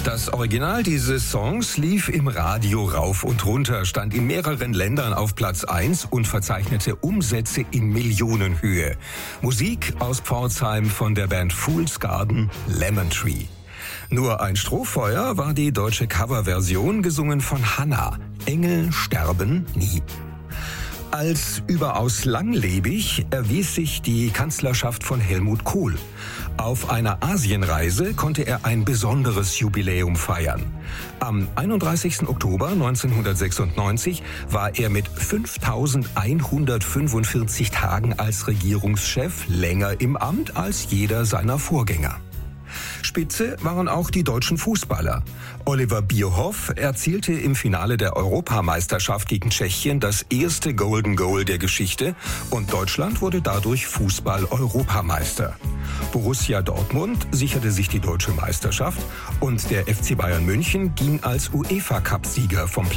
Das Original dieses Songs lief im Radio rauf und runter, stand in mehreren Ländern auf Platz 1 und verzeichnete Umsätze in Millionenhöhe. Musik aus Pforzheim von der Band Fool's Garden, Lemon Tree. Nur ein Strohfeuer war die deutsche Coverversion, gesungen von Hannah. Engel sterben nie. Als überaus langlebig erwies sich die Kanzlerschaft von Helmut Kohl. Auf einer Asienreise konnte er ein besonderes Jubiläum feiern. Am 31. Oktober 1996 war er mit 5.145 Tagen als Regierungschef länger im Amt als jeder seiner Vorgänger. Spitze waren auch die deutschen Fußballer. Oliver Bierhoff erzielte im Finale der Europameisterschaft gegen Tschechien das erste Golden Goal der Geschichte und Deutschland wurde dadurch Fußball-Europameister. Borussia Dortmund sicherte sich die deutsche Meisterschaft und der FC Bayern München ging als UEFA-Cup-Sieger vom